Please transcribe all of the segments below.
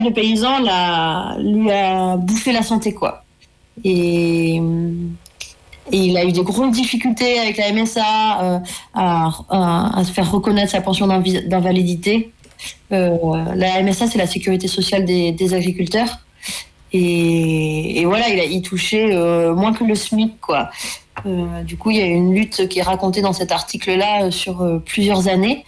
de paysan lui a bouffé la santé, quoi. Et il a eu des grosses difficultés avec la MSA à se faire reconnaître sa pension d'invalidité. La MSA, c'est la sécurité sociale des agriculteurs. Et voilà, il touchait moins que le SMIC, quoi. Du coup, il y a une lutte qui est racontée dans cet article-là sur plusieurs années.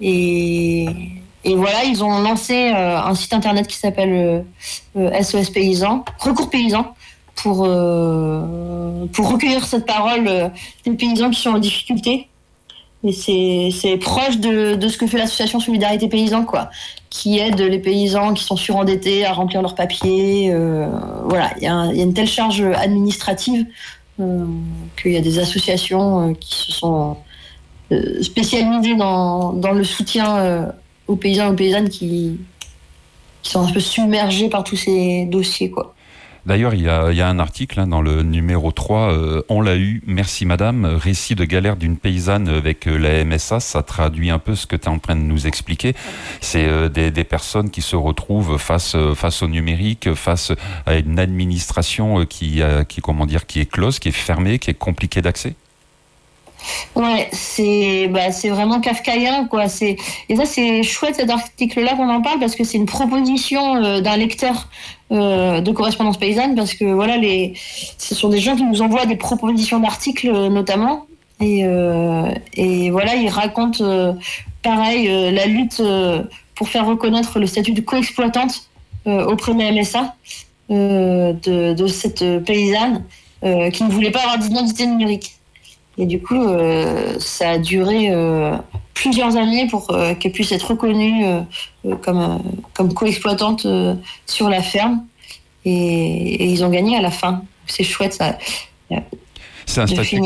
Et voilà, ils ont lancé un site internet qui s'appelle SOS Paysan, Recours Paysan, pour recueillir cette parole des paysans qui sont en difficulté. Et c'est proche de ce que fait l'association Solidarité Paysan, quoi, qui aide les paysans qui sont surendettés à remplir leurs papiers. Voilà, il y a une telle charge administrative qu'il y a des associations qui se sont spécialisées dans le soutien aux paysans et aux paysannes qui sont un peu submergés par tous ces dossiers, quoi. D'ailleurs, il y a un article dans le numéro 3, On l'a eu, merci madame, récit de galère d'une paysanne avec la MSA. Ça traduit un peu ce que tu es en train de nous expliquer. C'est des personnes qui se retrouvent face au numérique, face à une administration qui est close, qui est fermée, qui est compliquée d'accès. Ouais, c'est vraiment kafkaïen, quoi. Et ça, c'est chouette, cet article-là, qu'on en parle, parce que c'est une proposition d'un lecteur de Correspondance Paysanne, parce que voilà, ce sont des gens qui nous envoient des propositions d'articles, notamment, et voilà, ils racontent pareil la lutte pour faire reconnaître le statut de coexploitante auprès de la MSA de cette paysanne qui ne voulait pas avoir d'identité numérique. Et du coup, ça a duré plusieurs années pour qu'elle puisse être reconnue comme coexploitante sur la ferme. Et ils ont gagné à la fin. C'est chouette, ça. C'est un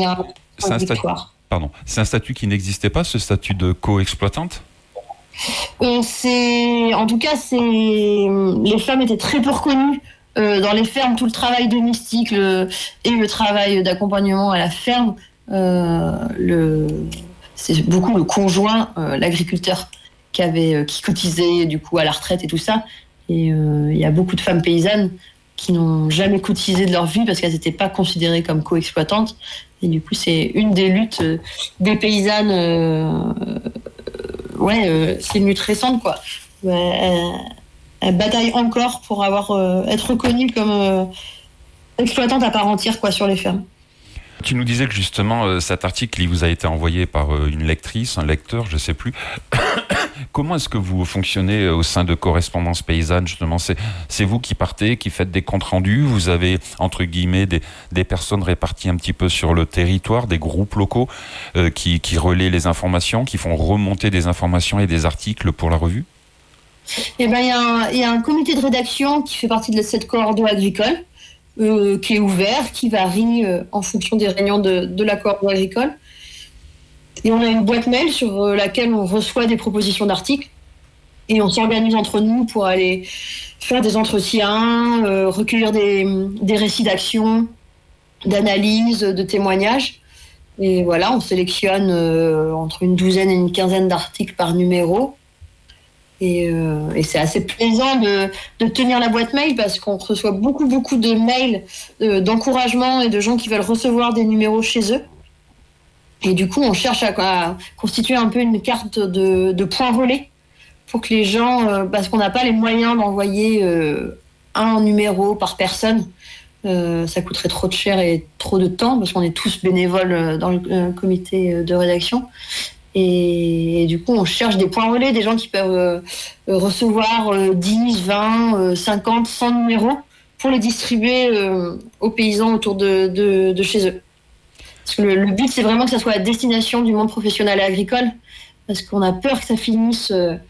statut qui n'existait pas, ce statut de coexploitante ? En tout cas, les femmes étaient très peu reconnues. Dans les fermes, tout le travail domestique et le travail d'accompagnement à la ferme, c'est beaucoup le conjoint, l'agriculteur qui cotisait du coup à la retraite et tout ça. Et il y a beaucoup de femmes paysannes qui n'ont jamais cotisé de leur vie parce qu'elles n'étaient pas considérées comme co-exploitantes. Et du coup, c'est une des luttes des paysannes. C'est une lutte récente, quoi. Elles bataillent encore pour être reconnues comme exploitantes à part entière, quoi, sur les fermes. Tu nous disais que justement cet article il vous a été envoyé par une lectrice, un lecteur, je ne sais plus. Comment est-ce que vous fonctionnez au sein de Correspondance Paysanne, justement ? C'est vous qui partez, qui faites des comptes rendus, vous avez entre guillemets des personnes réparties un petit peu sur le territoire, des groupes locaux qui relaient les informations, qui font remonter des informations et des articles pour la revue ? Eh ben, il y a un comité de rédaction qui fait partie de cette coordo agricole. Qui est ouvert, qui varie en fonction des réunions de la coordo agricole. Et on a une boîte mail sur laquelle on reçoit des propositions d'articles et on s'organise entre nous pour aller faire des entretiens, recueillir des récits d'action, d'analyse, de témoignages. Et voilà, on sélectionne entre une douzaine et une quinzaine d'articles par numéro. Et c'est assez plaisant de tenir la boîte mail parce qu'on reçoit beaucoup de mails d'encouragement et de gens qui veulent recevoir des numéros chez eux. Et du coup, on cherche à constituer un peu une carte de points relais pour que les gens, parce qu'on n'a pas les moyens d'envoyer un numéro par personne, ça coûterait trop de cher et trop de temps parce qu'on est tous bénévoles dans le comité de rédaction. Et du coup, on cherche des points relais, des gens qui peuvent recevoir 10, 20, 50, 100 numéros pour les distribuer aux paysans autour de chez eux. Parce que le but, c'est vraiment que ça soit à destination du monde professionnel et agricole, parce qu'on a peur que ça finisse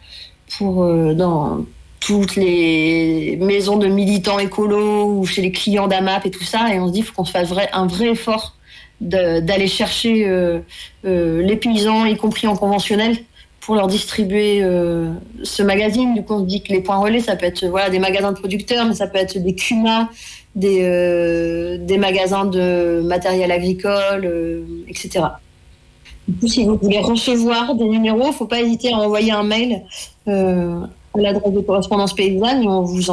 dans toutes les maisons de militants écolos ou chez les clients d'AMAP et tout ça, et on se dit qu'il faut qu'on se fasse un vrai effort d'aller chercher les paysans, y compris en conventionnel, pour leur distribuer ce magazine. Du coup, on se dit que les points relais, ça peut être des magasins de producteurs, mais ça peut être des CUMA, des magasins de matériel agricole, etc. Du coup, si vous voulez recevoir des numéros, il ne faut pas hésiter à envoyer un mail à l'adresse de Correspondance Paysanne et on vous